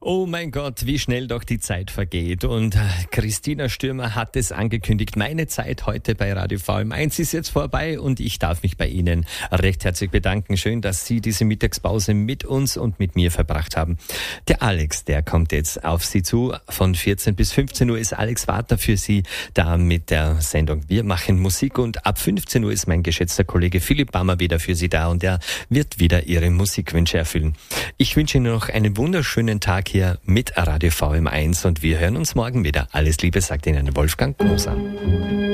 Oh mein Gott, wie schnell doch die Zeit vergeht. Und Christina Stürmer hat es angekündigt. Meine Zeit heute bei Radio VM1 ist jetzt vorbei und ich darf mich bei Ihnen recht herzlich bedanken. Schön, dass Sie diese Mittagspause mit uns und mit mir verbracht haben. Der Alex, der kommt jetzt auf Sie zu. Von 14 bis 15 Uhr ist Alex Wartner für Sie da mit der Sendung Wir machen Musik. Und ab 15 Uhr ist mein geschätzter Kollege Philipp Bammer wieder für Sie da und er wird wieder Ihre Musikwünsche erfüllen. Ich wünsche Ihnen noch einen wunderschönen Tag hier mit Radio VM1 und wir hören uns morgen wieder. Alles Liebe, sagt Ihnen Wolfgang Moser.